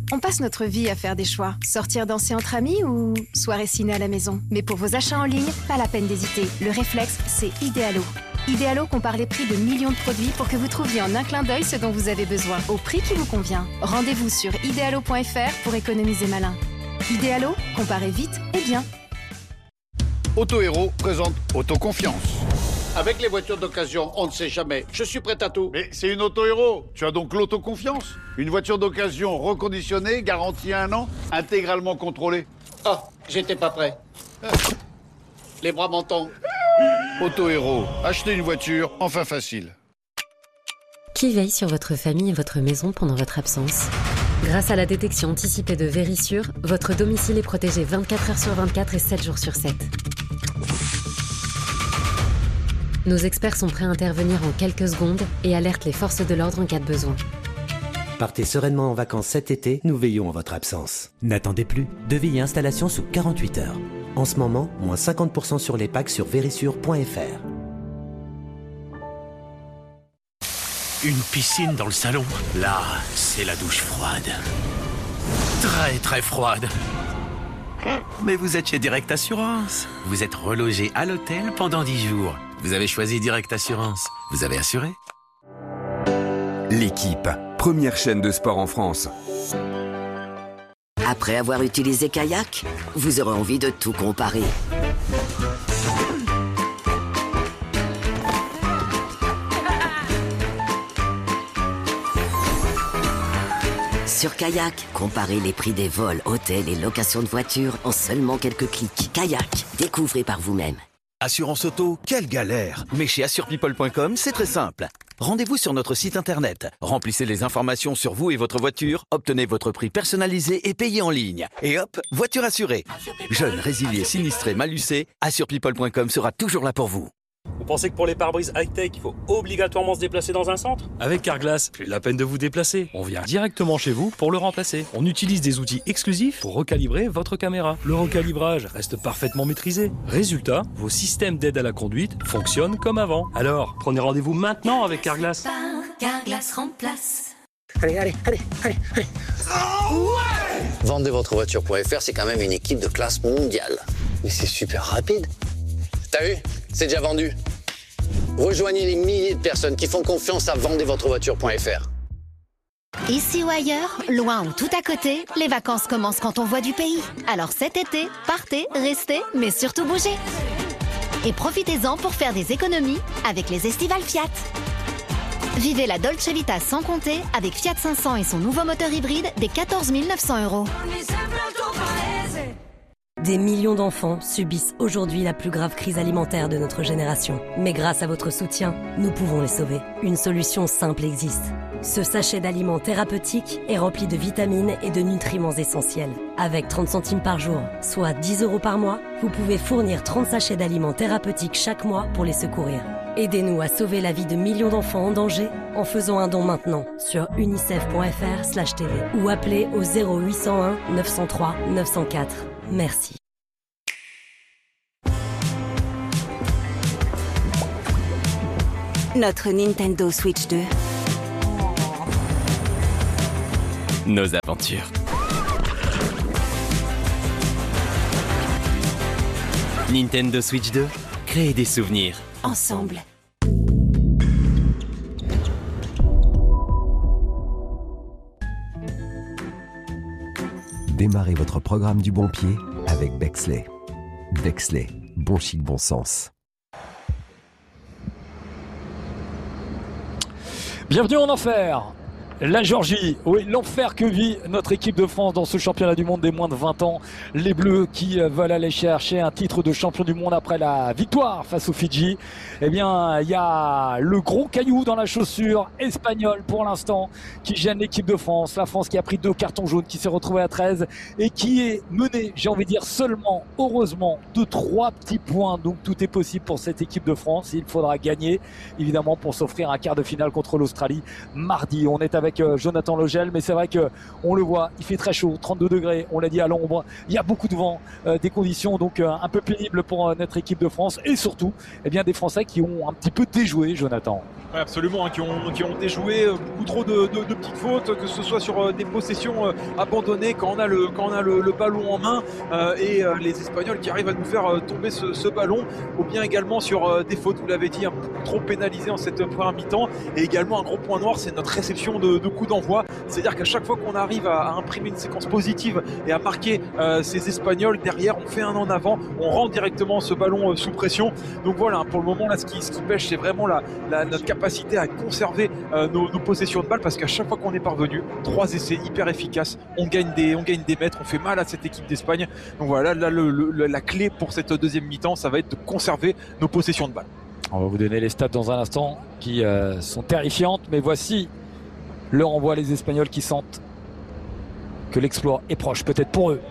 On passe notre vie à faire des choix. Sortir danser entre amis ou soirée ciné à la maison. Mais pour vos achats en ligne, pas la peine d'hésiter. Le réflexe, c'est Idealo. Idealo compare les prix de millions de produits pour que vous trouviez en un clin d'œil ce dont vous avez besoin, au prix qui vous convient. Rendez-vous sur idealo.fr pour économiser malin. Idealo, comparez vite et bien. Auto Héros présente Autoconfiance. Avec les voitures d'occasion, on ne sait jamais. Je suis prêt à tout. Mais c'est une Auto Héros. Tu as donc l'autoconfiance. Une voiture d'occasion reconditionnée, garantie 1 an, intégralement contrôlée. Oh, j'étais pas prêt. Les bras m'en tombent. Auto Héros. Acheter une voiture, enfin facile. Qui veille sur votre famille et votre maison pendant votre absence ? Grâce à la détection anticipée de Vérissure, votre domicile est protégé 24 heures sur 24 et 7 jours sur 7. Nos experts sont prêts à intervenir en quelques secondes et alertent les forces de l'ordre en cas de besoin. Partez sereinement en vacances cet été, nous veillons en votre absence. N'attendez plus, devis et installation sous 48 heures. En ce moment, moins 50% sur les packs sur vérissure.fr. Une piscine dans le salon. Là, c'est la douche froide. Très très froide. Mais vous êtes chez Direct Assurance. Vous êtes relogé à l'hôtel pendant 10 jours. Vous avez choisi Direct Assurance. Vous avez assuré. L'équipe, première chaîne de sport en France. Après avoir utilisé Kayak, vous aurez envie de tout comparer. Sur Kayak, comparez les prix des vols, hôtels et locations de voitures en seulement quelques clics. Kayak, découvrez par vous-même. Assurance auto, quelle galère! Mais chez assurepeople.com, c'est très simple. Rendez-vous sur notre site internet, remplissez les informations sur vous et votre voiture, obtenez votre prix personnalisé et payez en ligne. Et hop, voiture assurée. Jeune, résilié, sinistré, malucé, assurepeople.com sera toujours là pour vous. Vous pensez que pour les pare-brises high-tech, il faut obligatoirement se déplacer dans un centre ? Avec Carglass, plus la peine de vous déplacer. On vient directement chez vous pour le remplacer. On utilise des outils exclusifs pour recalibrer votre caméra. Le recalibrage reste parfaitement maîtrisé. Résultat, vos systèmes d'aide à la conduite fonctionnent comme avant. Alors, prenez rendez-vous maintenant avec Carglass. Carglass remplace. Allez. Vendezvotrevoiture.fr, c'est quand même une équipe de classe mondiale. Mais c'est super rapide. T'as vu ? C'est déjà vendu. Rejoignez les milliers de personnes qui font confiance à vendezvotrevoiture.fr. Ici ou ailleurs, loin ou tout à côté, les vacances commencent quand on voit du pays. Alors cet été, partez, restez, mais surtout bougez. Et profitez-en pour faire des économies avec les estivales Fiat. Vivez la Dolce Vita sans compter avec Fiat 500 et son nouveau moteur hybride des 14 900 €. Des millions d'enfants subissent aujourd'hui la plus grave crise alimentaire de notre génération. Mais grâce à votre soutien, nous pouvons les sauver. Une solution simple existe. Ce sachet d'aliments thérapeutiques est rempli de vitamines et de nutriments essentiels. Avec 30 centimes par jour, soit 10 € par mois, vous pouvez fournir 30 sachets d'aliments thérapeutiques chaque mois pour les secourir. Aidez-nous à sauver la vie de millions d'enfants en danger en faisant un don maintenant sur unicef.fr/tv ou appelez au 0801 903 904. Merci. Notre Nintendo Switch 2. Nos aventures. Nintendo Switch 2, créer des souvenirs. Ensemble. Démarrez votre programme du bon pied avec Bexley. Bexley, bon chic, bon sens. Bienvenue en enfer. La Géorgie, oui, l'enfer que vit notre équipe de France dans ce championnat du monde des moins de 20 ans. Les Bleus qui veulent aller chercher un titre de champion du monde après la victoire face aux Fidji. Eh bien, il y a le gros caillou dans la chaussure espagnole pour l'instant qui gêne l'équipe de France. La France qui a pris 2 cartons jaunes, qui s'est retrouvée à 13 et qui est menée, j'ai envie de dire seulement, heureusement, de 3 petits points. Donc tout est possible pour cette équipe de France. Il faudra gagner, évidemment, pour s'offrir un quart de finale contre l'Australie mardi. On est avec avec Jonathan Logel, mais c'est vrai qu'on le voit, il fait très chaud, 32 degrés, on l'a dit à l'ombre, il y a beaucoup de vent, des conditions donc un peu pénibles pour notre équipe de France et surtout eh bien, des Français qui ont un petit peu déjoué, Jonathan. Ouais, absolument, hein, qui ont déjoué beaucoup trop de petites fautes, que ce soit sur des possessions abandonnées quand on a le ballon en main et les Espagnols qui arrivent à nous faire tomber ce ballon, ou bien également sur des fautes, vous l'avez dit, un peu trop pénalisées en cette première mi-temps. Et également un gros point noir, c'est notre réception de coups d'envoi. C'est-à-dire qu'à chaque fois qu'on arrive à imprimer une séquence positive et à marquer ces Espagnols, derrière on fait un en avant, on rend directement ce ballon sous pression. Donc voilà, pour le moment là, ce qui pêche, c'est vraiment notre capacité à conserver nos possessions de balles, parce qu'à chaque fois qu'on est parvenu, 3 essais hyper efficaces, on gagne des mètres, on fait mal à cette équipe d'Espagne. Donc voilà, là, la clé pour cette deuxième mi-temps, ça va être de conserver nos possessions de balles. On va vous donner les stats dans un instant qui sont terrifiantes, mais voici le renvoi, les Espagnols qui sentent que l'exploit est proche, peut-être pour eux.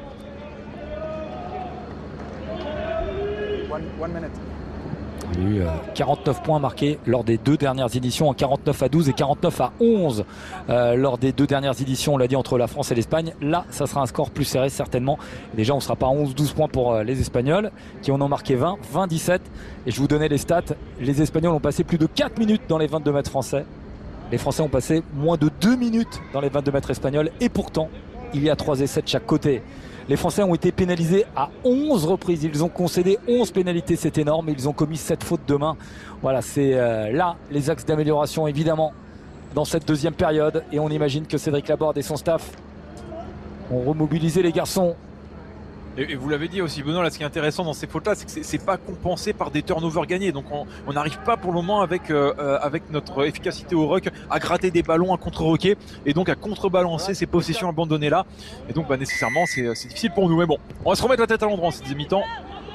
Il y a eu 49 points marqués lors des 2 dernières éditions, en 49 à 12 et 49 à 11 lors des 2 dernières éditions, on l'a dit, entre la France et l'Espagne. Là, ça sera un score plus serré certainement. Déjà, on ne sera pas à 11-12 points pour les Espagnols qui en ont marqué 20, 20-17. Et je vous donnais les stats. Les Espagnols ont passé plus de 4 minutes dans les 22 mètres français. Les Français ont passé moins de 2 minutes dans les 22 mètres espagnols. Et pourtant, il y a 3 essais de chaque côté. Les Français ont été pénalisés à 11 reprises. Ils ont concédé 11 pénalités, c'est énorme. Ils ont commis 7 fautes de main. Voilà, c'est là les axes d'amélioration, évidemment, dans cette deuxième période. Et on imagine que Cédric Laborde et son staff ont remobilisé les garçons. Et vous l'avez dit aussi, Benoît, là, ce qui est intéressant dans ces fautes-là, c'est que c'est pas compensé par des turnovers gagnés. Donc on n'arrive pas pour le moment avec notre efficacité au ruck à gratter des ballons, à contre-roquer et donc à contrebalancer ces possessions abandonnées-là. Et donc nécessairement, c'est difficile pour nous. Mais bon, on va se remettre la tête à l'endroit en cette deuxième mi-temps.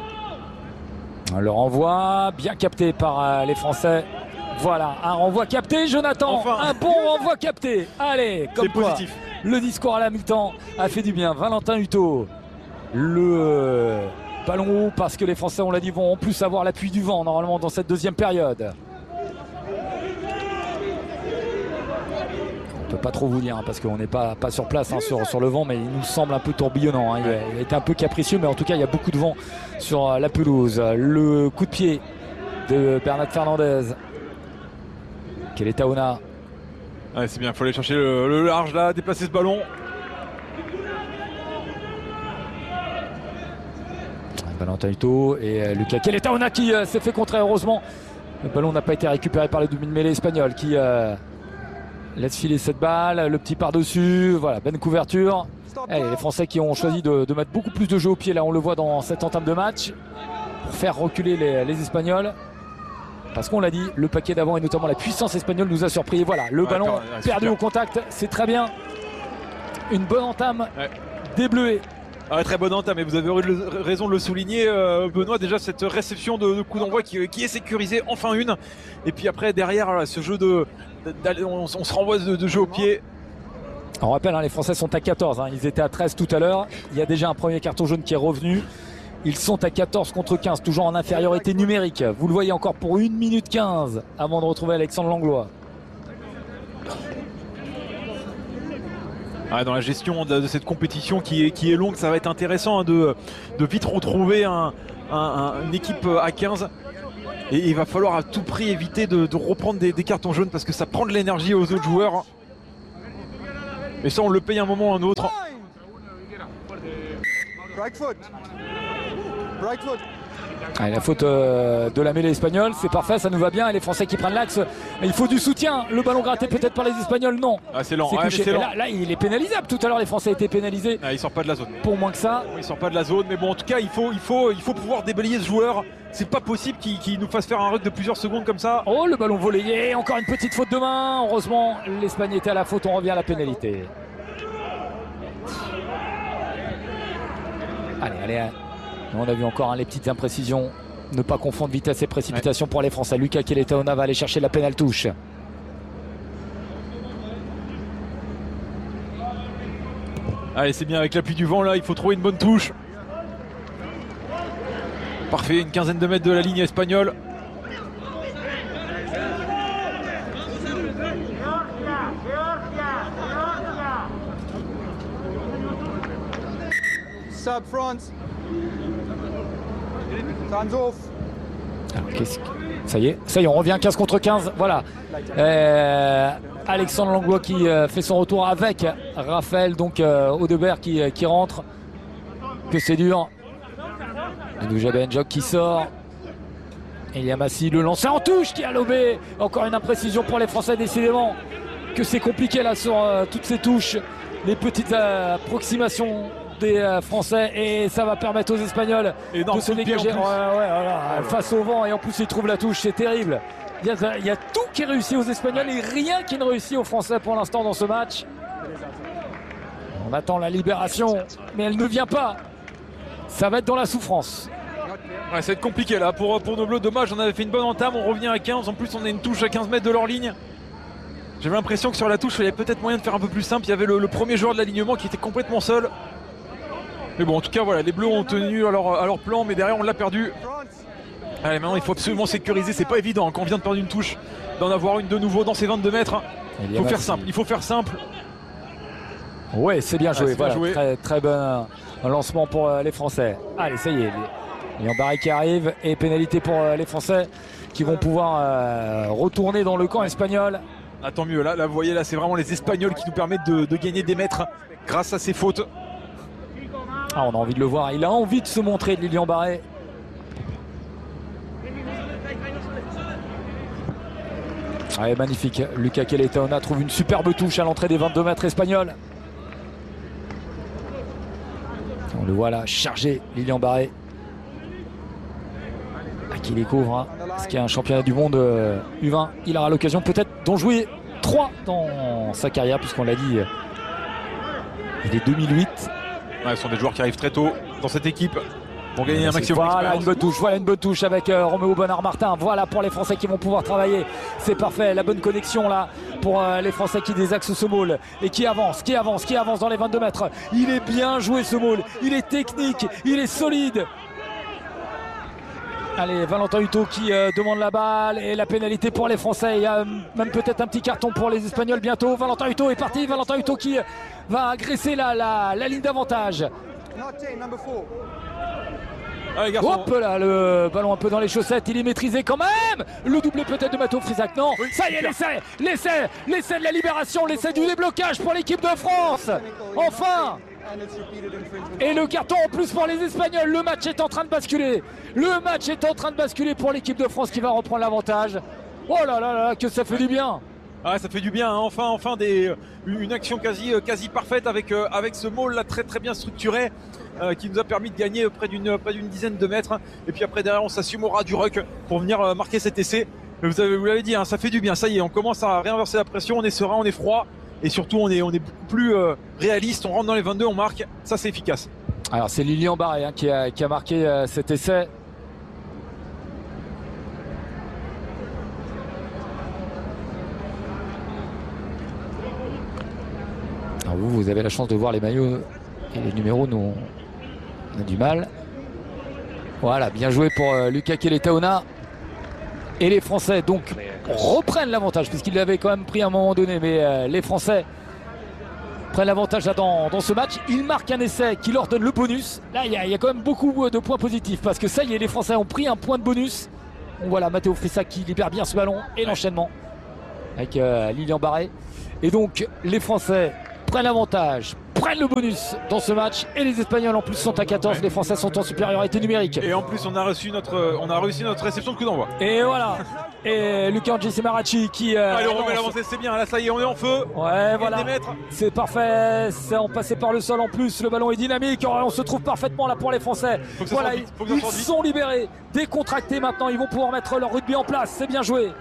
Le renvoi bien capté par les Français. Voilà, un renvoi capté, Jonathan. Enfin. Un bon renvoi capté. Allez, comme quoi, positif. Le discours à la mi-temps a fait du bien. Valentin Hutto. Le ballon haut, parce que les Français, on l'a dit, vont en plus avoir l'appui du vent normalement dans cette deuxième période. On ne peut pas trop vous dire parce qu'on n'est pas sur place sur le vent, mais il nous semble un peu tourbillonnant. Il a été un peu capricieux, mais en tout cas il y a beaucoup de vent sur la pelouse. Le coup de pied de Bernat Fernandez. Keletaona. Ouais, c'est bien, il faut aller chercher le large là, déplacer ce ballon. Valentin Hutto et Lucas Keletaona qui s'est fait contrer, heureusement. Le ballon n'a pas été récupéré par les demi-mêlée espagnol qui laisse filer cette balle. Le petit par-dessus, voilà, bonne couverture. Les Français qui ont choisi de mettre beaucoup plus de jeu au pied, là on le voit dans cette entame de match, pour faire reculer les Espagnols. Parce qu'on l'a dit, le paquet d'avant et notamment la puissance espagnole nous a surpris. Et voilà, le ballon perdu au contact, c'est très bien. Une bonne entame des Bleus. Ah, très bonne entame, mais vous avez raison de le souligner, Benoît. Déjà cette réception de coup d'envoi qui est sécurisée, enfin une. Et puis après derrière là, ce jeu on se renvoie de jeu au pied. On rappelle, les Français sont à 14, ils étaient à 13 tout à l'heure. Il y a déjà un premier carton jaune qui est revenu. Ils sont à 14 contre 15, toujours en infériorité numérique. Vous le voyez encore pour 1 minute 15 avant de retrouver Alexandre Langlois. Dans la gestion de cette compétition qui est longue, ça va être intéressant de vite retrouver une équipe à 15. Et il va falloir à tout prix éviter de reprendre des cartons jaunes parce que ça prend de l'énergie aux autres joueurs. Et ça, on le paye un moment ou un autre. La faute de la mêlée espagnole, c'est parfait, ça nous va bien. Et les Français qui prennent l'axe, il faut du soutien. Le ballon gratté peut-être par les Espagnols, non. C'est lent. Là, il est pénalisable. Tout à l'heure, les Français étaient pénalisés. Il sort pas de la zone. Pour moins que ça. Il sort pas de la zone, mais bon, en tout cas, il faut pouvoir déblayer ce joueur. C'est pas possible qu'il nous fasse faire un ruck de plusieurs secondes comme ça. Oh, le ballon volé. Encore une petite faute de main. Heureusement, l'Espagne était à la faute. On revient à la pénalité. Allez. On a vu encore les petites imprécisions. Ne pas confondre vitesse et précipitation pour les Français. Lucas Keletaona va aller chercher la pénale touche. Allez, c'est bien avec l'appui du vent là. Il faut trouver une bonne touche. Parfait, une quinzaine de mètres de la ligne espagnole. sub front. Hands off. Alors, ça y est, on revient 15 contre 15. Voilà. Alexandre Langlois qui fait son retour avec Raphaël, donc Audebert qui rentre. Que c'est dur. Doudou Benjok qui sort. Elia Massi, le lancer en touche qui a lobé. Encore une imprécision pour les Français, décidément. Que c'est compliqué là sur toutes ces touches. Les petites approximations des Français, et ça va permettre aux Espagnols de se dégager face au vent, et en plus ils trouvent la touche, c'est terrible. Il y a tout qui réussit aux Espagnols et rien qui ne réussit aux Français pour l'instant dans ce match. On attend la libération, mais elle ne vient pas. Ça va être dans la souffrance. Ouais, ça va être compliqué là pour nos Bleus. Dommage, on avait fait une bonne entame, on revient à 15. En plus on a une touche à 15 mètres de leur ligne. J'avais l'impression que sur la touche il y avait peut-être moyen de faire un peu plus simple. Il y avait le premier joueur de l'alignement qui était complètement seul. Mais bon, en tout cas voilà, les Bleus ont tenu à leur plan, mais derrière on l'a perdu. Allez, maintenant il faut absolument sécuriser, c'est pas évident quand on vient de perdre une touche d'en avoir une de nouveau dans ces 22 mètres. Il faut faire simple. Ouais, c'est bien joué, voilà, très, très bon lancement pour les Français. Allez, ça y est, Lilian Barré qui arrive, et pénalité pour les Français qui vont pouvoir retourner dans le camp espagnol. Ah, tant mieux, là vous voyez, là c'est vraiment les Espagnols qui nous permettent de gagner des mètres grâce à ces fautes. Ah, on a envie de le voir, il a envie de se montrer, de Lilian Barré. Allez, magnifique, Lucas Keletaona trouve une superbe touche à l'entrée des 22 mètres espagnols. On le voit là, chargé, Lilian Barré. Qui découvre, hein, ce qu'il y a un championnat du monde U20. Il aura l'occasion peut-être d'en jouer 3 dans sa carrière, puisqu'on l'a dit, il est 2008. Ouais, ce sont des joueurs qui arrivent très tôt dans cette équipe pour gagner un maximum d'expérience. Voilà une bonne touche avec Roméo Bonnard-Martin. Voilà pour les Français qui vont pouvoir travailler. C'est parfait, la bonne connexion là pour les Français qui désaxent ce maul et qui avance dans les 22 mètres. Il est bien joué ce maul, il est technique, il est solide. Allez, Valentin Hutto qui demande la balle, et la pénalité pour les Français. Il y a même peut-être un petit carton pour les Espagnols bientôt. Valentin Hutto est parti, Valentin Hutto qui va agresser la ligne d'avantage. Allez, hop là, le ballon un peu dans les chaussettes, il est maîtrisé quand même. Le doublé peut-être de Matteo Frisac, non, oui, ça y est, l'essai de la libération, l'essai du déblocage pour l'équipe de France. Enfin. Et le carton en plus pour les Espagnols. Le match est en train de basculer. Le match est en train de basculer pour l'équipe de France qui va reprendre l'avantage. Oh là là là, que ça fait du bien. Ah, ça fait du bien, hein. Enfin une action quasi parfaite avec ce maul là très très bien structuré qui nous a permis de gagner près d'une dizaine de mètres. Et puis après derrière on s'assume au ras du ruck pour venir marquer cet essai. Mais vous l'avez dit, hein, ça fait du bien. Ça y est, on commence à réinverser la pression, on est serein, on est froid. Et surtout on est beaucoup plus réaliste, on rentre dans les 22, on marque, ça c'est efficace. Alors c'est Lilian Barré, hein, qui a marqué cet essai. Alors vous avez la chance de voir les maillots et les numéros, nous on a du mal. Voilà, bien joué pour Lucas Keletaona. Et les Français donc reprennent l'avantage, puisqu'ils l'avaient quand même pris à un moment donné, mais les Français prennent l'avantage là dans ce match. Ils marquent un essai qui leur donne le bonus. Là il y a quand même beaucoup de points positifs, parce que ça y est, les Français ont pris un point de bonus. On voit là Matteo Frisac qui libère bien ce ballon, et l'enchaînement avec Lilian Barré. Et donc les Français prennent l'avantage, prennent le bonus dans ce match, et les Espagnols en plus sont à 14, les Français sont en supériorité numérique. Et en plus on a réussi notre réception de coup d'envoi. Et voilà. Et Luca Semarachi qui allez, on remet l'avancée, c'est bien, là ça y est, on est en feu. Ouais, voilà, c'est parfait, on passait par le sol en plus, le ballon est dynamique, on se trouve parfaitement là pour les Français. Voilà, ils sont libérés, décontractés maintenant, ils vont pouvoir mettre leur rugby en place, c'est bien joué.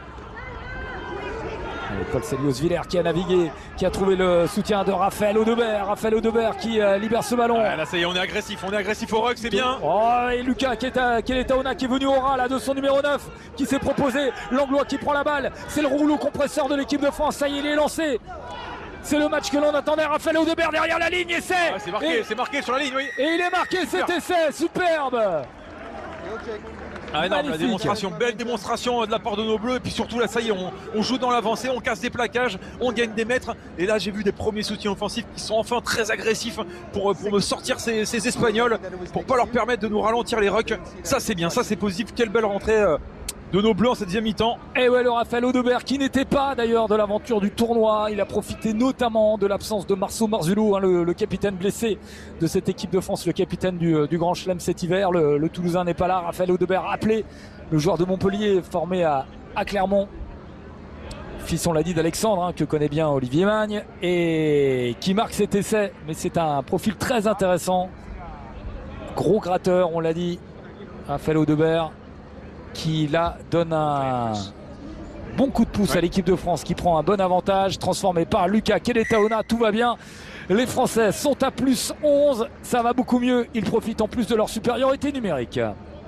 Paul Celios-Villers qui a navigué, qui a trouvé le soutien de Raphaël Audebert qui libère ce ballon. Ouais, là ça y est, on est agressif au ruck, c'est bien. Oh, et Lucas Keletaona qui est venu au ras là de son numéro 9, qui s'est proposé, Langlois qui prend la balle, c'est le rouleau compresseur de l'équipe de France, ça y est, il est lancé. C'est le match que l'on attendait, Raphaël Audebert derrière la ligne, essai. Ouais, c'est marqué sur la ligne, oui. Et il est marqué cet essai, superbe. Ah non, la Magnifique. démonstration, belle démonstration de la part de nos bleus. Et puis surtout là, ça y est, on joue dans l'avancée, on casse des plaquages, on gagne des mètres. Et là, j'ai vu des premiers soutiens offensifs qui sont enfin très agressifs pour me sortir ces Espagnols, pour pas leur permettre de nous ralentir les rucks. Ça c'est bien, ça c'est positif. Quelle belle rentrée de nos bleus en cette deuxième mi-temps. Et ouais, le Raphaël Audebert qui n'était pas d'ailleurs de l'aventure du tournoi. Il a profité notamment de l'absence de Marceau Marzulou, hein, le capitaine blessé de cette équipe de France, le capitaine du Grand Chelem cet hiver. Le Toulousain n'est pas là. Raphaël Audebert appelé, le joueur de Montpellier formé à Clermont. Fils, on l'a dit, d'Alexandre, hein, que connaît bien Olivier Magne, et qui marque cet essai. Mais c'est un profil très intéressant. Gros gratteur, on l'a dit. Raphaël Audebert, qui là donne un bon coup de pouce à l'équipe de France, qui prend un bon avantage, transformé par Lucas Keletaona. Tout va bien, les Français sont à plus 11, ça va beaucoup mieux, ils profitent en plus de leur supériorité numérique.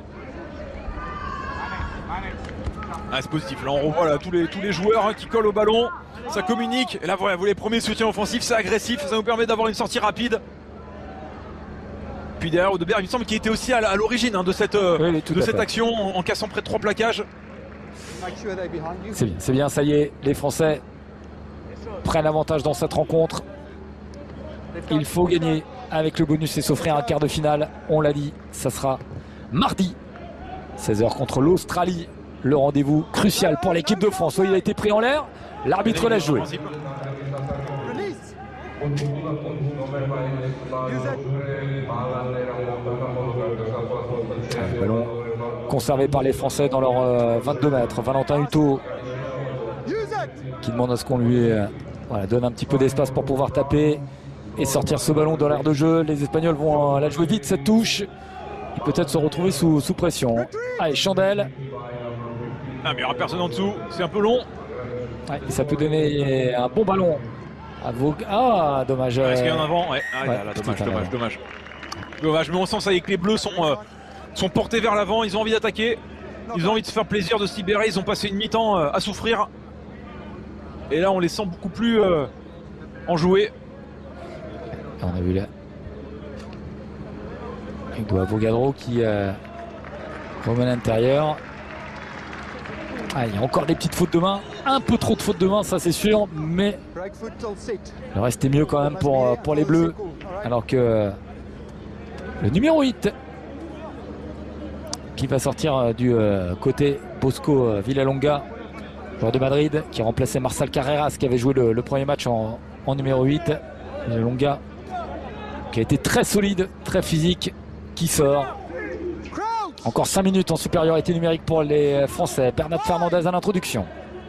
Ah, c'est positif, là on revoit là, tous les joueurs, hein, qui collent au ballon, ça communique, et là voilà, vous les premiers soutiens offensifs, c'est agressif, ça nous permet d'avoir une sortie rapide. Puis derrière Audebert, il me semble qu'il était aussi à l'origine, hein, de cette action en cassant près de 3 plaquages. C'est bien, ça y est, les Français prennent l'avantage dans cette rencontre. Il faut gagner avec le bonus et s'offrir un quart de finale. On l'a dit, ça sera mardi, 16h contre l'Australie. Le rendez-vous crucial pour l'équipe de France. Il a été pris en l'air, l'arbitre laisse jouer. Ballon conservé par les Français dans leurs 22 mètres. Valentin Hutto qui demande à ce qu'on lui donne un petit peu d'espace pour pouvoir taper et sortir ce ballon dans l'aire de jeu. Les Espagnols vont la jouer vite, cette touche, et peut-être se retrouver sous pression. Allez, Chandelle. Ah, mais il n'y aura personne en dessous, c'est un peu long. Ouais, et ça peut donner un bon ballon. Ah, dommage. Est-ce qu'il y en a un avant? Ouais. Dommage, mais on sent ça y est que les Bleus sont portés vers l'avant, ils ont envie d'attaquer, ils ont envie de se faire plaisir, de se libérer, ils ont passé une mi-temps à souffrir. Et là on les sent beaucoup plus enjoués. On a vu là Hugo Avogadro qui remet à l'intérieur. Ah, il y a encore des petites fautes de main, un peu trop de fautes de main, ça c'est sûr, mais le reste est mieux quand même pour les Bleus, alors que le numéro 8 qui va sortir du côté Bosco Villalonga, joueur de Madrid, qui remplaçait Marcel Carreras qui avait joué le premier match en numéro 8. Villalonga qui a été très solide, très physique, qui sort. Encore 5 minutes en supériorité numérique pour les Français. Bernat Fernandez à l'introduction.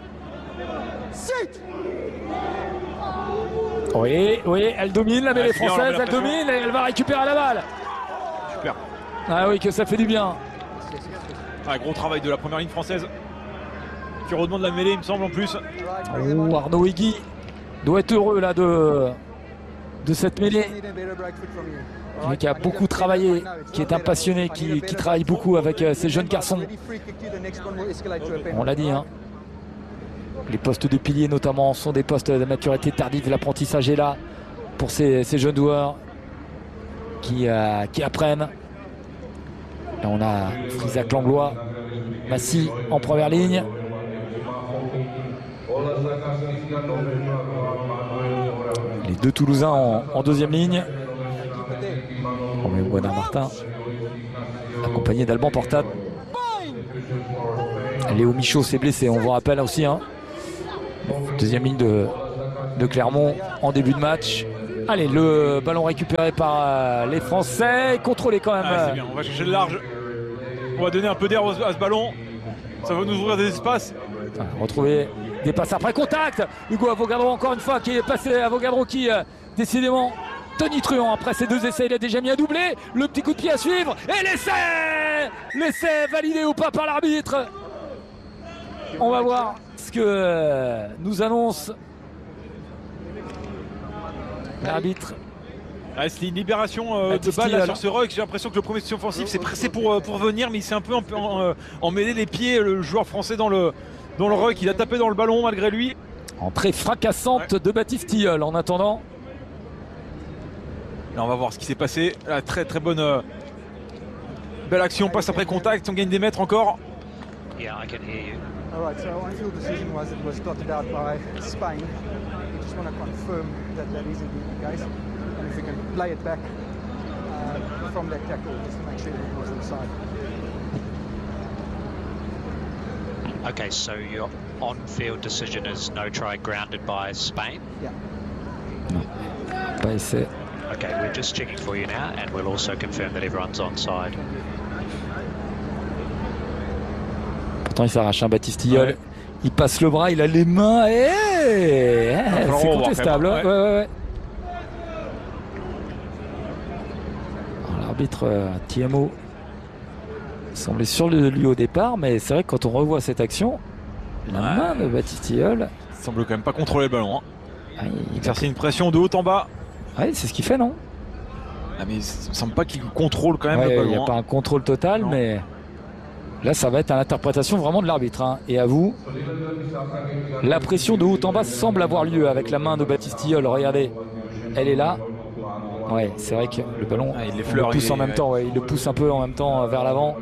Oui, elle domine là, mais les Françaises, elle domine et elle va récupérer la balle. Super. Ah oui, que ça fait du bien. Ah, gros travail de la première ligne française, qui redemande la mêlée, il me semble, en plus. Oh, Arnaud Higuy doit être heureux là de cette mêlée. Lui qui a beaucoup travaillé, qui est un passionné, qui travaille beaucoup avec ces jeunes garçons. On l'a dit, hein. Les postes de pilier notamment sont des postes de maturité tardive. L'apprentissage est là pour ces jeunes joueurs qui apprennent. Et on a Frisac Langlois, Massy en première ligne. Les deux Toulousains en deuxième ligne. Roméo Bonheur-Martin accompagné d'Alban Portade. Léo Michaud s'est blessé, on vous rappelle aussi, hein. Deuxième ligne de Clermont en début de match. Allez, le ballon récupéré par les Français, contrôlé quand même. Ah, c'est bien, on va chercher le large, on va donner un peu d'air à ce ballon, ça va nous ouvrir des espaces. Retrouver des passes après contact. Hugo Avogadro encore une fois qui est passé. Avogadro qui décidément tonitruant après ces deux essais, il a déjà mis un doublé. Le petit coup de pied à suivre et l'essai validé ou pas par l'arbitre. On va voir ce que nous annonce l'arbitre. Ah, c'est une libération de balle là, sur ce ruck. J'ai l'impression que le premier soutien offensif s'est pressé pour venir, mais il s'est un peu emmêlé les pieds, le joueur français dans le ruck. Il a tapé dans le ballon malgré lui. Entrée fracassante de Baptiste Tilleul en attendant. Là on va voir ce qui s'est passé. Là, très très bonne belle action, passe après contact, on gagne des mètres encore. Yeah, I can hear you. All right, so on-field decision was it was dotted out by Spain. We just want to confirm that that is indeed the case, and if we can play it back from that tackle just to make sure it was inside. Okay, so your on-field decision is no try grounded by Spain? Yeah. Pas essai. Okay, we're just checking for you now, and we'll also confirm that everyone's onside. Pourtant, il s'arrache un Baptistillol. Ouais. Il passe le bras, il a les mains. C'est contestable. Ouais. L'arbitre Thiemo semblait sûr de lui au départ, mais c'est vrai que quand on revoit cette action, la main de Baptistillol semble quand même pas contrôler le ballon. Il exerce une pression de haut en bas. Ouais, c'est ce qu'il fait, non? Mais il semble pas qu'il contrôle quand même le ballon. Il n'y a pas un contrôle total, mais là, ça va être à l'interprétation vraiment de l'arbitre. Et à vous, la pression de haut en bas semble avoir lieu avec la main de Baptistillol. Regardez, elle est là. Ouais, c'est vrai que le ballon, il le pousse en même temps. Il le pousse un peu en même temps vers l'avant.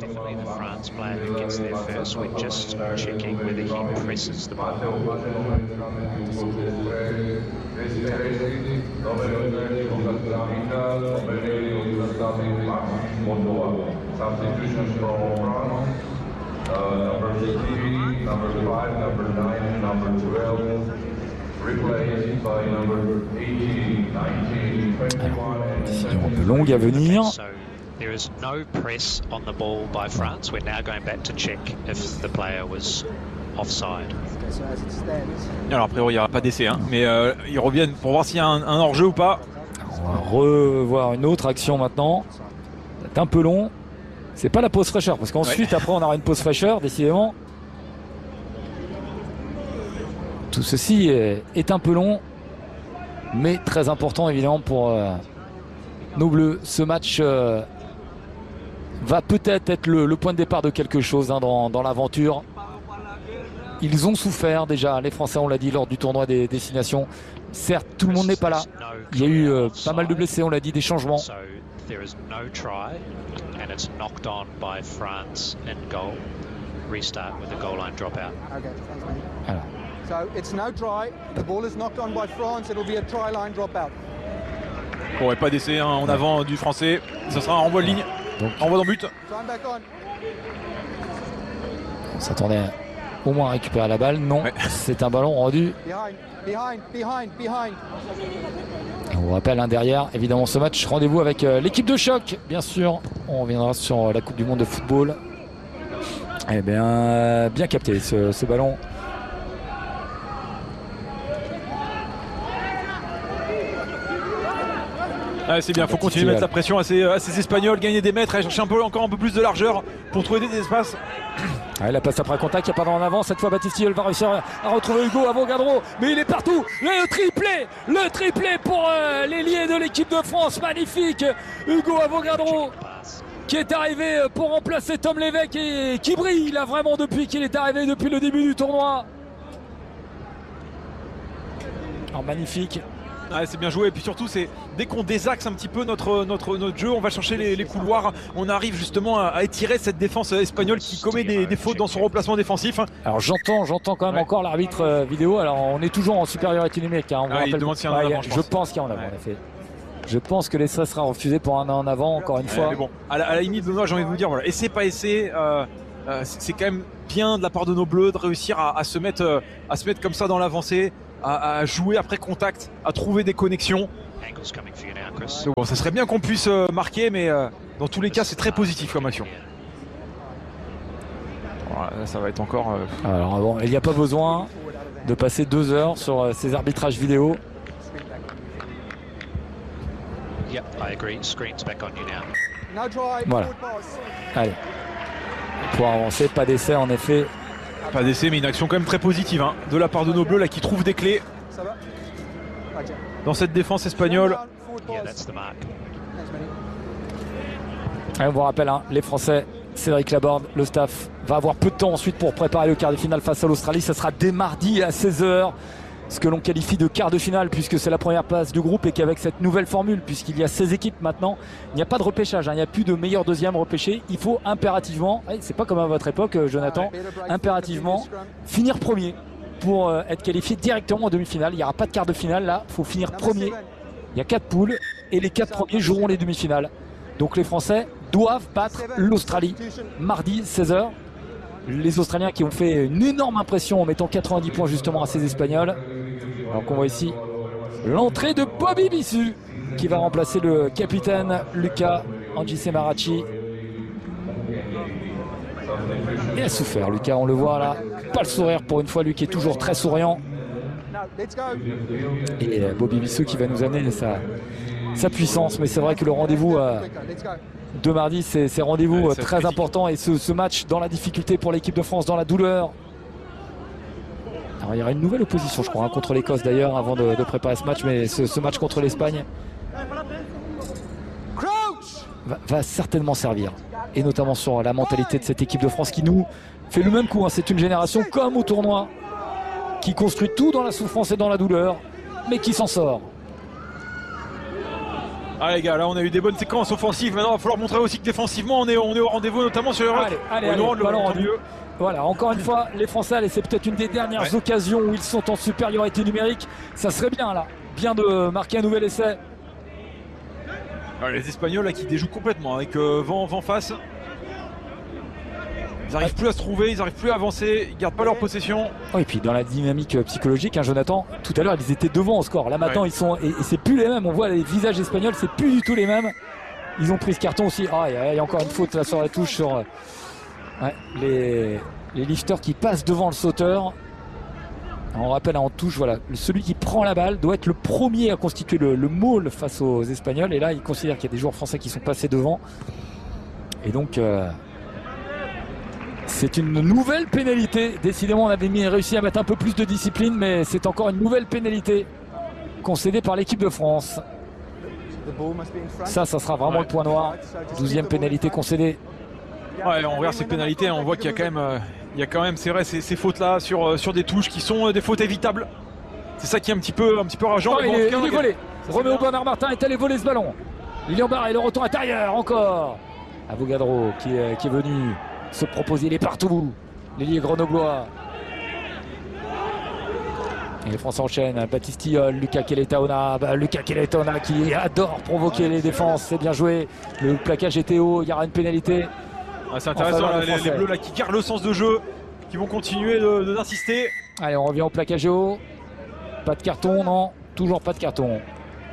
Décision un peu longue à venir. There is no press on the ball by France. We're now going back to check if the player was offside. Alors a priori il n'y aura pas d'essai, mais ils reviennent pour voir s'il y a un hors-jeu ou pas. On va revoir une autre action maintenant. C'est un peu long. C'est pas la pause fraîcheur, parce qu'ensuite après on aura une pause fraîcheur, décidément. Tout ceci est un peu long, mais très important évidemment pour nos Bleus. Ce match va peut-être être le point de départ de quelque chose dans l'aventure. Ils ont souffert déjà, les Français, on l'a dit, lors du tournoi des destinations. Certes, tout le monde n'est pas là. Il y a eu pas mal de blessés, on l'a dit, des changements. Alors. So it's no try. The ball is knocked on by France. It'll be a try line dropout. Bon, pas d'essai en avant du Français. Ce sera un renvoi de ligne. Donc, renvoi dans but. On s'attendait au moins à récupérer la balle. Non, c'est un ballon rendu. Behind. On vous rappelle derrière, évidemment, ce match. Rendez-vous avec l'équipe de choc, bien sûr. On reviendra sur la Coupe du Monde de football. Eh bien, bien capté ce ballon. C'est bien, il faut continuer à mettre la pression à ces Espagnols, gagner des mètres, aller chercher encore un peu plus de largeur pour trouver des espaces. La passe après contact, il n'y a pas en avant. Cette fois, Baptistillol va réussir à retrouver Hugo Avogadro, mais il est partout. Le triplé pour l'ailier de l'équipe de France, magnifique. Hugo Avogadro qui est arrivé pour remplacer Tom Lévesque et qui brille là vraiment depuis qu'il est arrivé, depuis le début du tournoi. Alors, magnifique. C'est bien joué, et puis surtout c'est dès qu'on désaxe un petit peu notre jeu, on va chercher les couloirs, on arrive justement à étirer cette défense espagnole qui commet des fautes dans son remplacement défensif. Alors j'entends quand même encore l'arbitre vidéo. Alors on est toujours en supériorité numérique, on vous rappelle, il demande s'il y en a en avant, je pense qu'il y en a en effet. Je pense que l'essai sera refusé pour un en avant encore une fois. Mais bon, à la limite de moi j'ai envie de vous dire, voilà, essai pas essai, c'est quand même bien de la part de nos Bleus de réussir à se mettre comme ça dans l'avancée. À jouer après contact, à trouver des connexions. Donc bon, ça serait bien qu'on puisse marquer, mais dans tous les cas, c'est très positif comme action. Voilà, là, ça va être encore. Alors bon, il n'y a pas besoin de passer 2 heures sur ces arbitrages vidéo. Voilà. Allez. Pour avancer, pas d'essai en effet. Pas d'essai, mais une action quand même très positive de la part de nos Bleus là qui trouvent des clés dans cette défense espagnole. Allez, on vous rappelle, les Français, Cédric Laborde, le staff va avoir peu de temps ensuite pour préparer le quart de finale face à l'Australie. Ça sera dès mardi à 16h. ce que l'on qualifie de quart de finale, puisque c'est la première place du groupe et qu'avec cette nouvelle formule, puisqu'il y a 16 équipes maintenant, il n'y a pas de repêchage, il n'y a plus de meilleur deuxième repêché. Il faut impérativement, c'est pas comme à votre époque Jonathan, impérativement finir premier pour être qualifié directement en demi-finale. Il n'y aura pas de quart de finale là, il faut finir premier. Il y a 4 poules et les 4 premiers joueront les demi-finales. Donc les Français doivent battre l'Australie mardi 16h. Les Australiens qui ont fait une énorme impression en mettant 90 points justement à ces Espagnols. Alors qu'on voit ici l'entrée de Bobby Bissu qui va remplacer le capitaine Luca Angissemarachi. Il a souffert Lucas, on le voit là, pas le sourire pour une fois, lui qui est toujours très souriant. Et Bobby Bissu qui va nous amener sa puissance, mais c'est vrai que le rendez-vous de mardi, c'est rendez-vous très important, et ce match dans la difficulté pour l'équipe de France, dans la douleur. Alors il y aura une nouvelle opposition je crois contre l'Écosse d'ailleurs avant de préparer ce match, mais ce match contre l'Espagne va certainement servir, et notamment sur la mentalité de cette équipe de France qui nous fait le même coup, hein. C'est une génération comme au tournoi qui construit tout dans la souffrance et dans la douleur, mais qui s'en sort. Ah les gars, là on a eu des bonnes séquences offensives, maintenant il va falloir montrer aussi que défensivement on est au rendez-vous, notamment sur le ballon rendu. Voilà, encore une fois, les Français, allez, c'est peut-être une des dernières occasions où ils sont en supériorité numérique. Ça serait bien là, bien de marquer un nouvel essai. Les Espagnols là qui déjouent complètement avec vent face. Ils n'arrivent plus à se trouver, ils n'arrivent plus à avancer, ils ne gardent pas leur possession. Et puis dans la dynamique psychologique, hein, Jonathan, tout à l'heure ils étaient devant au score. Là maintenant ils sont, et c'est plus les mêmes, on voit les visages espagnols, c'est plus du tout les mêmes. Ils ont pris ce carton aussi. Il y a encore une faute là sur la touche sur les lifters qui passent devant le sauteur. On rappelle en touche, voilà, celui qui prend la balle doit être le premier à constituer le maul face aux Espagnols. Et là il considère qu'il y a des joueurs français qui sont passés devant. Et donc c'est une nouvelle pénalité. Décidément, on avait réussi à mettre un peu plus de discipline, mais c'est encore une nouvelle pénalité concédée par l'équipe de France. Ça sera vraiment le point noir. 12e pénalité concédée. Ouais, on regarde ces pénalités, on voit qu'il y a quand même, c'est vrai, ces fautes-là sur des touches qui sont des fautes évitables. C'est ça qui est un petit peu rageant. Il est volé. Roméo Bernard Martin est allé voler ce ballon. Lilian Barre et le retour intérieur encore. Avogadro qui est venu se proposer, il est partout, l'ailier grenoblois. Et les Français enchaînent, Baptistillol, Lucas Keletaona, Lucas Keletaona qui adore provoquer les défenses, c'est bien joué, le plaquage était haut, il y aura une pénalité. C'est intéressant, les Bleus là qui gardent le sens de jeu, qui vont continuer d'insister. Allez, on revient au plaquage haut, pas de carton, non, toujours pas de carton.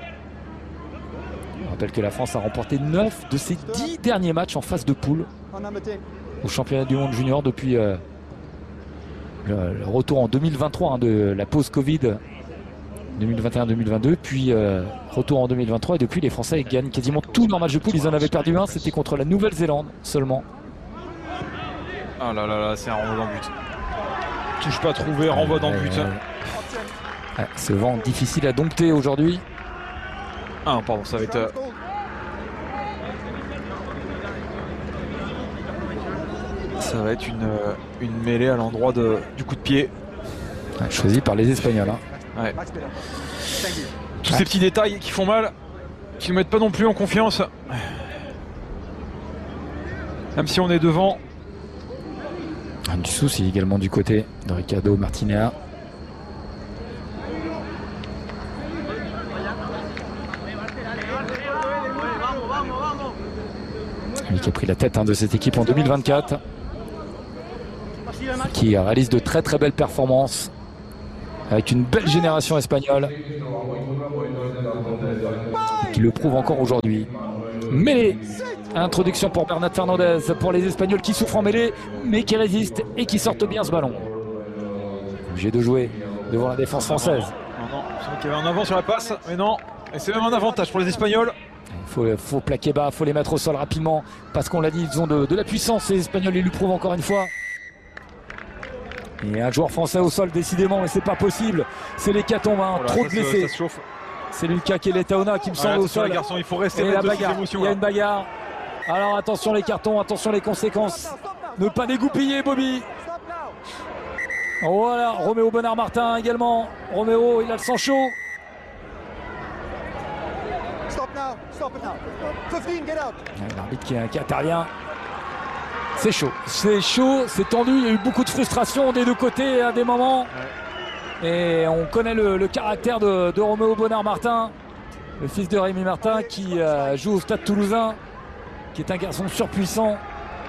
On rappelle que la France a remporté 9 de ses 10 derniers matchs en phase de poule au championnat du monde junior depuis le retour en 2023 de la pause Covid 2021-2022, puis retour en 2023, et depuis les Français gagnent quasiment tous leurs matchs de poule. Ils en avaient perdu un, c'était contre la Nouvelle-Zélande seulement. Ah là, c'est un renvoi dans le but. Touche pas trouvé, renvoi dans le but. Ce vent difficile à dompter aujourd'hui. Ah pardon, ça va être... Ça va être une mêlée à l'endroit du coup de pied. Choisi par les Espagnols. Ouais. Tous ces petits détails qui font mal, qui ne mettent pas non plus en confiance. Même si on est devant. Du souci également du côté de Ricardo Martinez. Lui qui a pris la tête de cette équipe en 2024. Qui réalise de très très belles performances avec une belle génération espagnole qui le prouve encore aujourd'hui. Mêlée, introduction pour Bernat Fernandez, pour les Espagnols qui souffrent en mêlée mais qui résistent et qui sortent bien ce ballon. Obligé de jouer devant la défense française. Non, c'est vrai qu'il y avait un avant sur la passe, mais non, et c'est même un avantage pour les Espagnols. Il faut plaquer bas, il faut les mettre au sol rapidement, parce qu'on l'a dit, ils ont de la puissance, les Espagnols, ils lui prouvent encore une fois. Et un joueur français au sol décidément, mais c'est pas possible, c'est l'hécatombe, trop de blessés. C'est Lucas Keletaona qui me semble au sol. Garçon, il faut rester et la bagarre, il y a une bagarre. Alors attention les cartons, attention les conséquences. Ne pas dégoupiller Bobby. Voilà, Roméo Bonnard-Martin également. Roméo, il a le sang chaud. Stop now, stop it now. 15, get out. L'arbitre qui intervient. C'est chaud, c'est tendu. Il y a eu beaucoup de frustration des deux côtés à des moments. Et on connaît le caractère de Roméo Bonnard-Martin, le fils de Rémi Martin qui joue au Stade Toulousain, qui est un garçon surpuissant.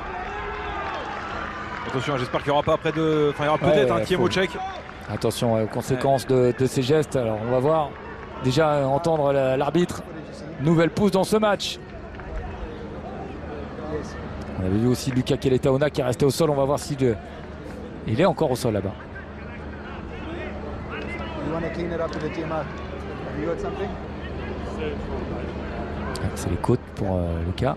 Attention, j'espère qu'il n'y aura pas après de. Enfin, il y aura peut-être un Kiemocek. Attention aux conséquences de ces gestes. Alors, on va voir. Déjà, entendre l'arbitre. Nouvelle pousse dans ce match. On avait vu aussi Lucas Keletaona qui est resté au sol. On va voir s'il il est encore au sol là-bas. C'est les côtes pour Lucas.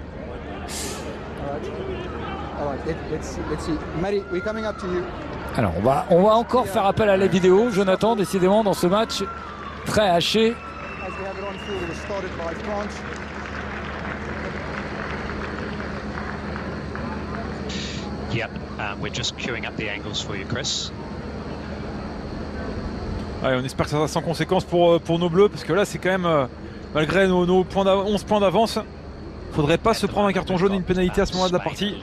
Alors on va encore faire appel à la vidéo, Jonathan, décidément dans ce match très haché. Yep, we're just queuing up the angles for you, Chris. Ouais, on espère que ça sera sans conséquence pour nos bleus, parce que là c'est quand même, malgré nos 11 points d'avance, faudrait pas se prendre un carton jaune et une pénalité à ce moment-là de la partie.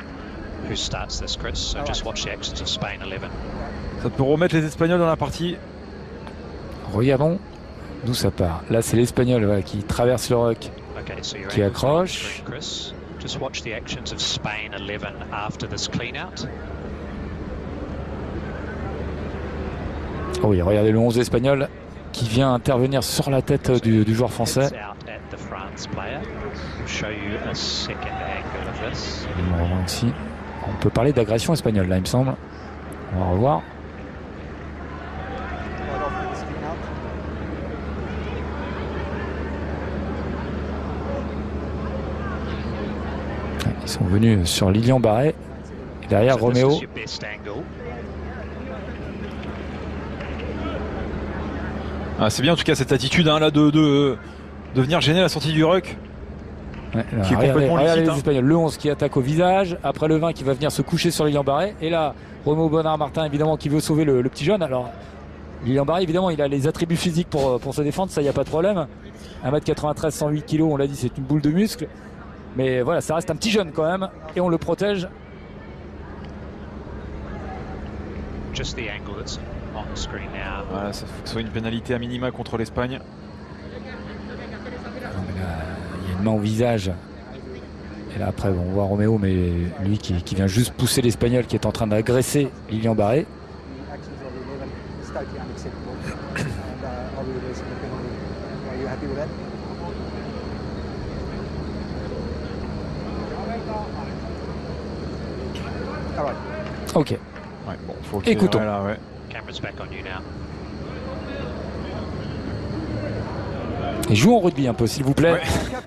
Ça peut remettre les Espagnols dans la partie. Regardons d'où ça part. Là c'est l'Espagnol voilà, qui traverse le ruck, qui accroche. Just watch the actions of Spain 11 after this clean out. Oh oui, regardez le 11 espagnol qui vient intervenir sur la tête du joueur français. Ici. On peut parler d'agression espagnole là, il me semble. On va revoir. Ils sont venus sur Lilian Barret. Et derrière Roméo. Ah, c'est bien en tout cas cette attitude là de venir gêner la sortie du ruck. Ouais, là, qui est complètement licite. Les Espagnols, le 11 qui attaque au visage, après le 20 qui va venir se coucher sur Lilian Barret. Et là, Roméo Bonnard-Martin évidemment qui veut sauver le petit jeune. Alors Lilian Barret évidemment il a les attributs physiques pour se défendre, ça il n'y a pas de problème. 1m93, 108 kg, on l'a dit, c'est une boule de muscle. Mais voilà, ça reste un petit jeune quand même, et on le protège. Just the angle that's on the screen now. Voilà, ça faut que ce soit une pénalité à minima contre l'Espagne. Il y a une main au visage. Et là après, on voit Roméo, mais lui qui vient juste pousser l'Espagnol qui est en train d'agresser Lilian Barret. Ok. Ouais, bon, faut écoutons. Là, ouais. Et joue en rugby un peu, s'il vous plaît. Ouais.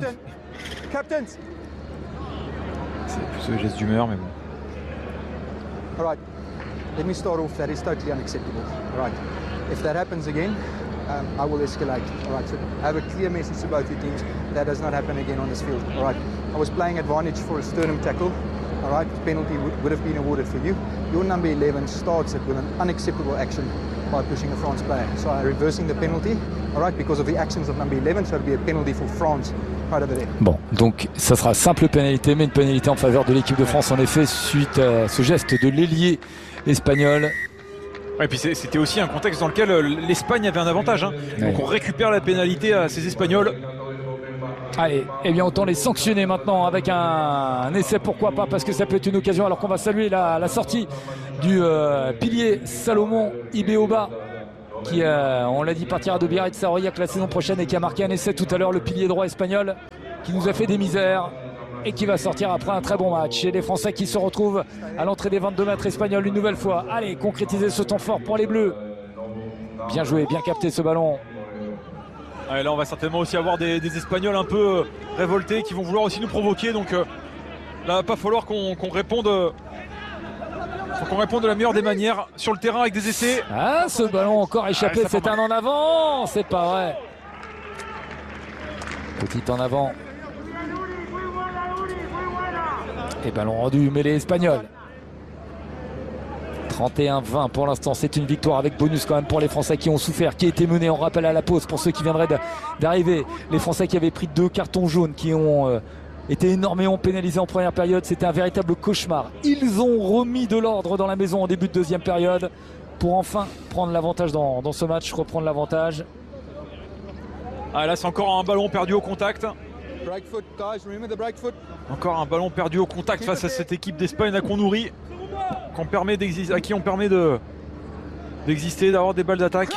C'est plus le geste d'humeur, mais bon. All right. Let me start off. That is totally unacceptable. All right. If that happens again, I will escalate. All right. So I have a clear message to both your teams. That does not happen again on this field. All right. I was playing advantage for a sternum tackle. All right, penalty would have been awarded for you. Your number 11 starts it with an unacceptable action by pushing a France player. So I'm reversing the penalty, all right, because of the actions of number 11, so it'll be a penalty for France right over there. Bon, donc ça sera simple pénalité, mais une pénalité en faveur de l'équipe de France en effet, suite à ce geste de l'ailier espagnol. Ouais, et puis c'était aussi un contexte dans lequel l'Espagne avait un avantage. Hein. Ouais. Donc on récupère la pénalité à ces Espagnols. Allez, eh bien autant les sanctionner maintenant avec un essai, pourquoi pas, parce que ça peut être une occasion, alors qu'on va saluer la sortie du pilier Salomon Ibeoba qui, on l'a dit, partira de Biarritz Aurillac la saison prochaine et qui a marqué un essai tout à l'heure, le pilier droit espagnol qui nous a fait des misères et qui va sortir après un très bon match. Et les Français qui se retrouvent à l'entrée des 22 mètres espagnols une nouvelle fois. Allez, concrétiser ce temps fort pour les Bleus. Bien joué, bien capté ce ballon. Ouais, là on va certainement aussi avoir des Espagnols un peu révoltés qui vont vouloir aussi nous provoquer, donc là il va pas falloir qu'on réponde de la meilleure des manières sur le terrain avec des essais. Ah, ce ballon encore échappé, c'est un en avant, c'est pas vrai. Petit en avant. Et ballon rendu mêlé espagnol. 31-20 pour l'instant, c'est une victoire avec bonus quand même pour les Français qui ont souffert, qui étaient menés, on rappelle à la pause pour ceux qui viendraient d'arriver, les Français qui avaient pris 2 cartons jaunes, qui ont été énormément pénalisés en première période, c'était un véritable cauchemar. Ils ont remis de l'ordre dans la maison en début de deuxième période pour enfin prendre l'avantage dans ce match, reprendre l'avantage. Ah, là c'est encore un ballon perdu au contact. Encore un ballon perdu au contact face à cette équipe d'Espagne là qu'on nourrit, à qui on permet d'exister, d'avoir des balles d'attaque.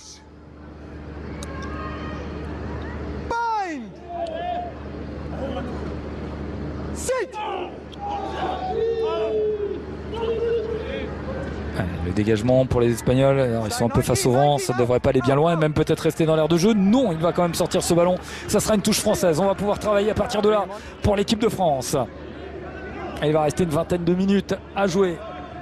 Le dégagement pour les Espagnols, alors ils sont un peu face au vent, ça ne devrait pas aller bien loin, même peut-être rester dans l'aire de jeu. Non, il va quand même sortir ce ballon, ça sera une touche française. On va pouvoir travailler à partir de là pour l'équipe de France. Et il va rester une vingtaine de minutes à jouer.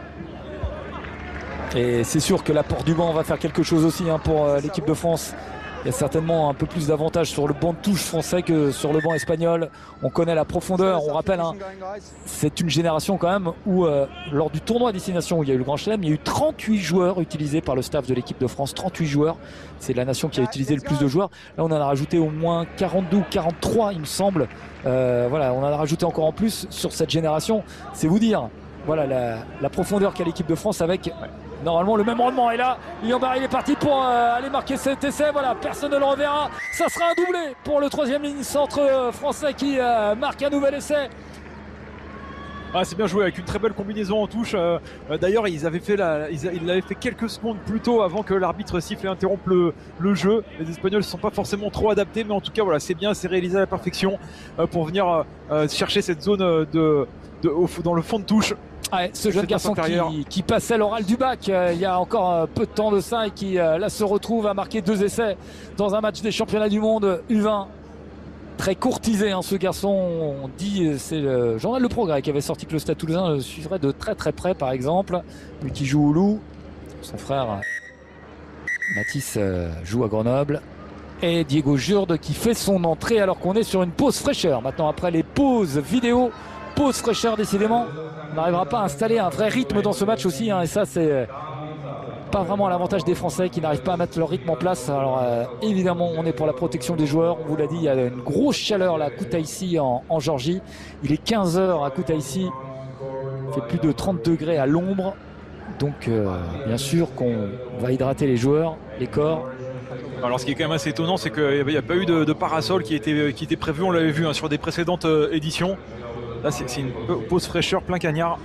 Et c'est sûr que l'apport du banc va faire quelque chose aussi pour l'équipe de France. Il y a certainement un peu plus d'avantages sur le banc de touche français que sur le banc espagnol. On connaît la profondeur, on rappelle, c'est une génération quand même où lors du tournoi à destination où il y a eu le Grand Chelem, il y a eu 38 joueurs utilisés par le staff de l'équipe de France. 38 joueurs, c'est la nation qui a utilisé le plus de joueurs. Là on en a rajouté au moins 42 ou 43 il me semble. Voilà, on en a rajouté encore en plus sur cette génération. C'est vous dire, voilà la profondeur qu'a l'équipe de France avec... Normalement le même rendement, et là Liambari il est parti pour aller marquer cet essai. Voilà, personne ne le reverra, ça sera un doublé pour le troisième ligne centre français qui marque un nouvel essai. Ah, c'est bien joué avec une très belle combinaison en touche. D'ailleurs ils l'avaient fait quelques secondes plus tôt avant que l'arbitre siffle et interrompe le jeu. Les Espagnols ne sont pas forcément trop adaptés, mais en tout cas voilà, c'est bien, c'est réalisé à la perfection pour venir chercher cette zone dans le fond de touche. Ouais, ce jeune garçon qui passait l'oral du bac il y a encore peu de temps de ça et qui là se retrouve à marquer 2 essais dans un match des championnats du monde U20. Très courtisé ce garçon, on dit, c'est le journal Le Progrès qui avait sorti que le Stade Toulousain le suivrait de très très près par exemple. Lui qui joue au Loup, son frère Mathis joue à Grenoble. Et Diego Jurde qui fait son entrée alors qu'on est sur une pause fraîcheur. Maintenant après les pauses vidéo, pause fraîcheur décidément. On n'arrivera pas à installer un vrai rythme dans ce match aussi, et ça c'est pas vraiment à l'avantage des Français qui n'arrivent pas à mettre leur rythme en place. Alors évidemment on est pour la protection des joueurs, on vous l'a dit, il y a une grosse chaleur là à Koutaïssi en Géorgie. Il est 15h à Koutaïssi, il fait plus de 30 degrés à l'ombre, donc bien sûr qu'on va hydrater les joueurs, les corps. Alors ce qui est quand même assez étonnant, c'est qu'il n'y a pas eu de parasol qui était prévu, on l'avait vu sur des précédentes éditions. Là c'est une pause fraîcheur plein cagnard.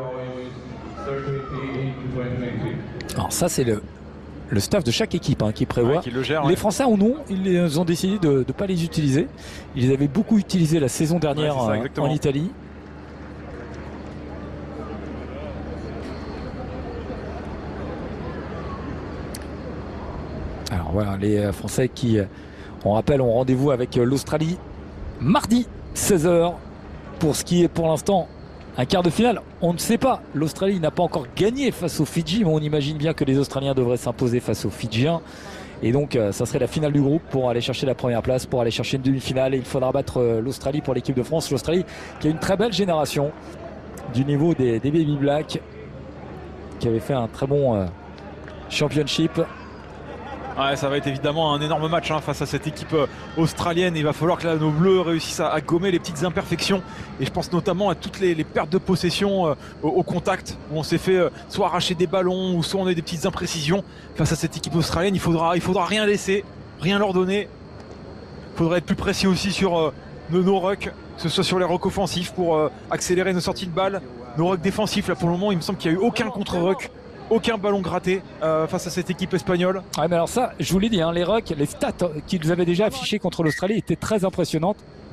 Alors ça c'est le staff de chaque équipe qui prévoit. Qui le gère, les Français en ont, ils ont décidé de ne pas les utiliser. Ils les avaient beaucoup utilisés la saison dernière en Italie. Alors voilà, les Français qui, on rappelle, ont rendez-vous avec l'Australie mardi 16h pour ce qui est pour l'instant un quart de finale. On ne sait pas, l'Australie n'a pas encore gagné face aux Fidji, mais on imagine bien que les Australiens devraient s'imposer face aux Fidjiens. Et donc ça serait la finale du groupe pour aller chercher la première place, pour aller chercher une demi-finale. Et il faudra battre l'Australie pour l'équipe de France. L'Australie qui a une très belle génération du niveau des Baby Black, qui avait fait un très bon championship. Ouais, ça va être évidemment un énorme match face à cette équipe australienne. Il va falloir que nos Bleus réussissent à gommer les petites imperfections. Et je pense notamment à toutes les pertes de possession au contact, où on s'est fait soit arracher des ballons, ou soit on a des petites imprécisions. Face à cette équipe australienne, il faudra rien laisser, rien leur donner. Il faudra être plus précis aussi sur nos rucks, que ce soit sur les rucks offensifs pour accélérer nos sorties de balles. Nos rucks défensifs, là pour le moment, il me semble qu'il n'y a eu aucun contre-ruck. Aucun ballon gratté face à cette équipe espagnole. Ouais, mais alors ça, je vous l'ai dit, les rucks, les stats qu'ils avaient déjà affichés contre l'Australie étaient très impressionnantes.